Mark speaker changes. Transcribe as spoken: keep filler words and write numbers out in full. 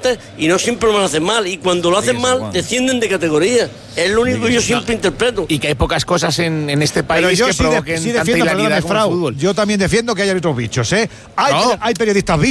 Speaker 1: fuertes y no siempre lo hacen mal. Y cuando lo hacen mal, descienden de categoría. Es lo único que yo siempre interpreto.
Speaker 2: Y que hay pocas cosas en, en este país
Speaker 3: Pero yo
Speaker 2: que
Speaker 3: sí, de,
Speaker 2: provoquen
Speaker 3: sí
Speaker 2: tanta
Speaker 3: defiendo,
Speaker 2: hilaridad
Speaker 3: perdóname,
Speaker 2: como el
Speaker 3: Frau,
Speaker 2: fútbol.
Speaker 3: yo también defiendo que hay árbitros bichos, ¿eh? Hay,
Speaker 2: No.
Speaker 3: hay periodistas bichos.